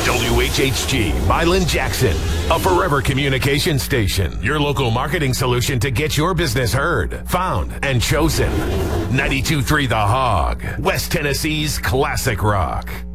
WHHG, Milan Jackson, a forever communication station. Your local marketing solution to get your business heard, found, and chosen. 92.3 The Hog, West Tennessee's classic rock.